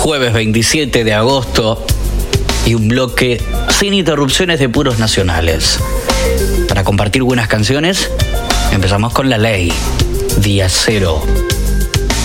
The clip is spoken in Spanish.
jueves 27 de agosto y un bloque sin interrupciones de puros nacionales. Para compartir buenas canciones, empezamos con La Ley, Día Cero.